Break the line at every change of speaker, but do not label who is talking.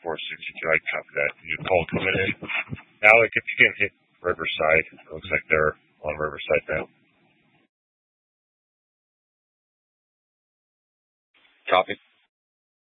462. I copy that. New call coming in. Alec, if you can hit Riverside. It looks like they're on Riverside now.
Copy.